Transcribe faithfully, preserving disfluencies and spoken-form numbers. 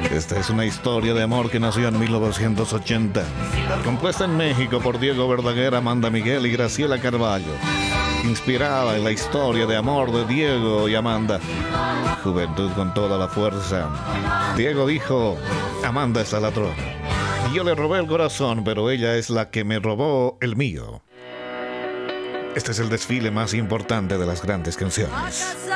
Esta es una historia de amor que nació en mil novecientos ochenta. Compuesta en México por Diego Verdaguer, Amanda Miguel y Graciela Carballo. Inspirada en la historia de amor de Diego y Amanda. Juventud con toda la fuerza. Diego dijo: Amanda es la ladrona. Y yo le robé el corazón, pero ella es la que me robó el mío. Este es el desfile más importante de las grandes canciones.